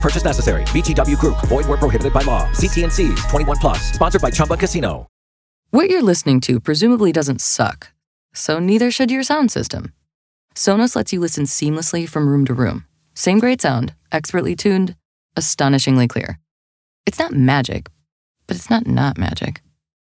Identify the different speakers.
Speaker 1: Purchase necessary. VGW Group. Void where prohibited by law. See T&Cs. 21 plus. Sponsored by Chumba Casino.
Speaker 2: What you're listening to presumably doesn't suck, so neither should your sound system. Sonos lets you listen seamlessly from room to room. Same great sound, expertly tuned, astonishingly clear. It's not magic, but it's not magic.